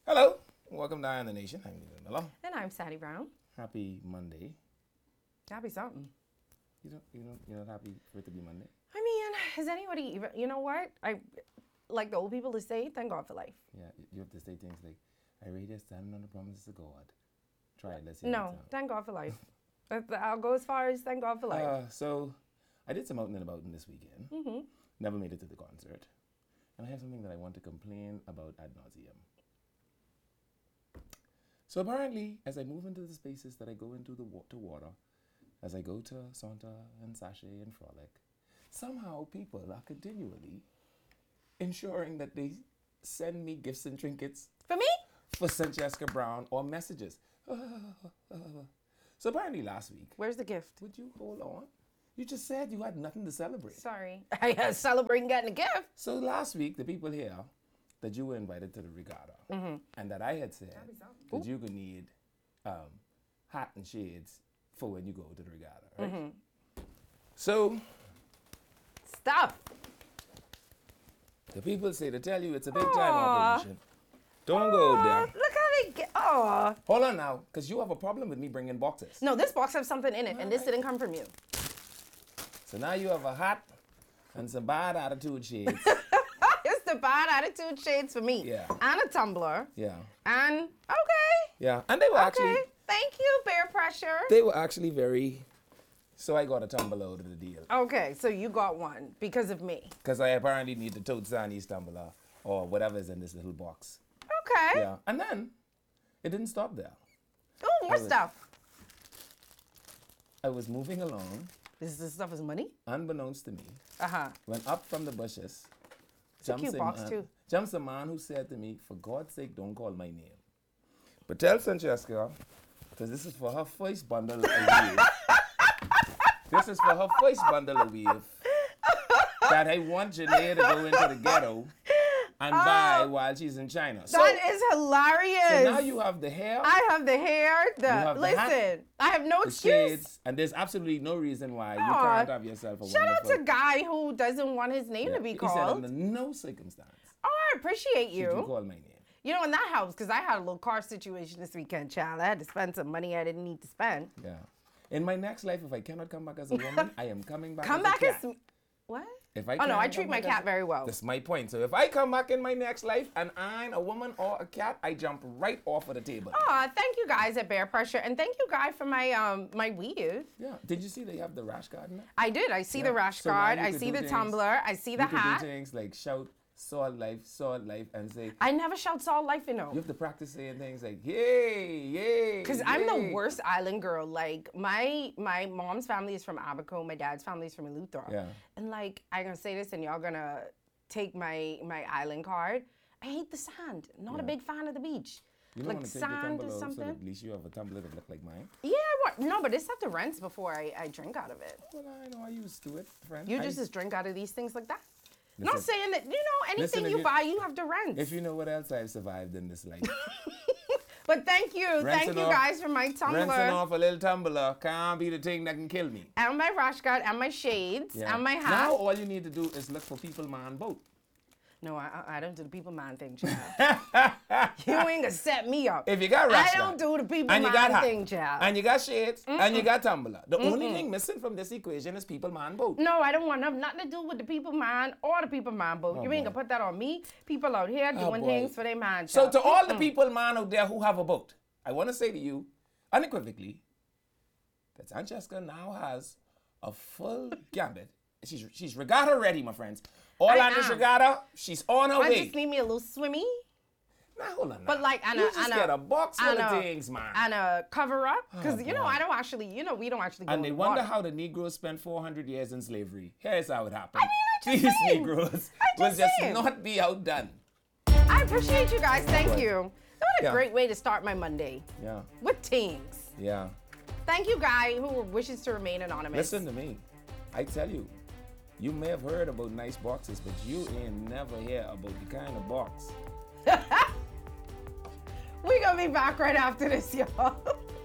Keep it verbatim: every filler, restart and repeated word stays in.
Hello, welcome to Eye on the Nation. I'm Leland Miller. And I'm Sadie Brown. Happy Monday. Happy something. You don't, you don't, you're not happy for it to be Monday? I mean, is anybody even, you know what? I like the old people to say, thank God for life. Yeah, you have to say things like, I read this, standing on the promises of God. Try it, let's see. No, thank God for life. I'll go as far as thank God for life. Uh, so, I did some out and about this weekend. Mm-hmm. Never made it to the concert. And I have something that I want to complain about ad nauseum. So apparently, as I move into the spaces that I go into the wa- to water, as I go to Santa and Sachet and Frolic, somehow people are continually ensuring that they send me gifts and trinkets For me? for Francesca Brown or messages. So apparently last week, Where's the gift? would you hold on? You just said you had nothing to celebrate. Sorry. I was celebrating getting a gift. So last week, the people here that you were invited to the regatta, Mm-hmm. and that I had said that you could need um, hat and shades for when you go to the regatta, right? Mm-hmm. So Stop. the people say to tell you it's a big time Aw. operation. Don't go Aw, there. Look how they get. Oh. Hold on now, because you have a problem with me bringing boxes. No, this box has something in it, and this Alright. didn't come from you. So now you have a hat and some bad attitude shades. It's the bad attitude shades for me. Yeah. And a tumbler. Yeah, And, okay. yeah, and they were actually Okay. Thank you, Bear Pressure. they were actually very. So I got a tumbler out of the deal. Okay, so you got one because of me. Because I apparently need the Toad Sandy's tumbler or whatever's in this little box. Okay. Yeah. And then it didn't stop there. Oh, more was- stuff. I was moving along, This, this stuff is money? unbeknownst to me, Uh-huh. when up from the bushes a cute box, man, too. jumps a man who said to me, for God's sake, don't call my name. But tell Francesca, because this is for her first bundle of weave. This is for her first bundle of weave. That I want Janae to go into the ghetto and buy while she's in China. So, That is hilarious. so now you have the hair, I have the hair, the, have the listen, hat, I have no the excuse. shades, and there's absolutely no reason why you Aw. can't have yourself a Shout out wonderful... to Guy who doesn't want his name to be He said called. under no circumstance Oh, I appreciate should you you. call my name. You know, and that helps because I had a little car situation this weekend, child. I had to spend some money I didn't need to spend. Yeah. In my next life, if I cannot come back as a woman, I am coming back Come as back a cat. as what? If I Oh no, can't I come treat my back as cat a- very well. That's my point. So if I come back in my next life and I'm a woman or a cat, I jump right off of the table. Aw, thank you guys at Bear Pressure, and thank you, Guy, for my um my weave. Yeah. Did you see they have the rash guard in there? I did. I see Yeah. the rash So now guard. you I could see do the things- tumbler. I see the You could hat. do things like shout, sword life, sword life, and say, I never shout Salt Life, you know. you have to practice saying things like, yay, yay. Because I'm the yay." worst island girl. Like my my mom's family is from Abaco, my dad's family is from Eleuthera. Yeah. And like I'm gonna say this, and y'all gonna take my my island card. I hate the sand. Not Yeah. a big fan of the beach. You don't like want to take your sand tumbler or out so something. that at least you have a tumbler that look like mine. Yeah, I want no, but it's have to rinse before I, I drink out of it. Well, I know I used to it, friend. You I- just just drink out of these things like that. Not Listen. saying that you know anything Listen, if you you- buy, you have to rinse. If you know what else I've survived in this life. But thank you, thank Rinsing you off- guys for my Rinsing tumbler off a little tumbler can't be the thing that can kill me. and my rash guard and my shades Yeah. and my hat. Now all you need to do is look for people man boat. No, I, I I don't do the people man thing, child. You ain't gonna set me up. If you got rash I don't guard, do the people and you got man hat, thing, child. and you got shades, and you got tumbler. The only thing missing from this equation is people man boat. No, I don't want no- nothing to do with the people man or the people man boat. Oh, you ain't boy. gonna put that on me. People out here Oh, doing boy. things for their man. So child. to all the people man out there who have a boat, I want to say to you, unequivocally, that Francesca now has a full gambit. She's she's regatta ready, my friends. All I on this am. regatta, she's on her I way. just need me a little swimmy Now hold on. But now. like, and you a- just and a- get a box full and of a- things, man. and a cover up because Oh, you know boy. I don't actually you know we don't actually go And in they the wonder water. how the Negroes spent four hundred years in slavery. Here's how it happened. I mean, I'm just These saying. Negroes I'm will just just saying. not be outdone. I appreciate you guys. Thank What? you. What a Yeah. great way to start my Monday Yeah, with things. yeah. Thank you, guy who wishes to remain anonymous. Listen to me. I tell you, you may have heard about nice boxes, but you ain't never hear about the kind of box. We're gonna be back right after this, y'all.